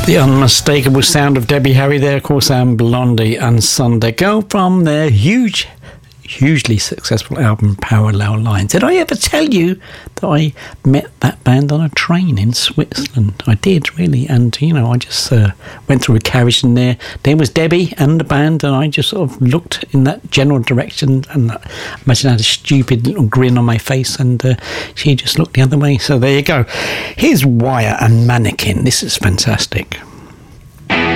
The unmistakable sound of Debbie Harry there, of course, and Blondie and Sunday Girl from their hugely successful album Parallel Lines. Did I ever tell you that I met that band on a train in Switzerland? I did, really, and I just went through a carriage and there was Debbie and the band, and I just sort of looked in that general direction, and imagine I had a stupid little grin on my face, and she just looked the other way. So there you go. Here's Wire and Mannequin. This is fantastic.